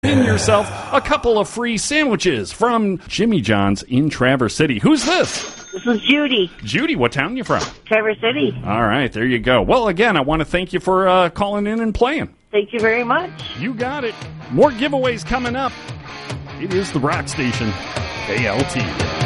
Win yourself a couple of free sandwiches from Jimmy John's in Traverse City. Who's this? This is Judy. Judy, what town you from? Traverse City. All right, there you go. Well, again, I want to thank you for calling in and playing. Thank you very much. You got it. More giveaways coming up. It is the Rock Station, KLT.